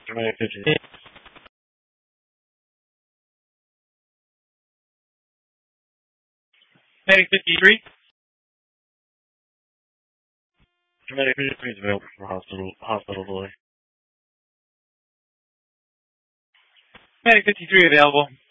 Medic 53. Medic 53. Medic 53 is available for hospital delay. Medic 53 available.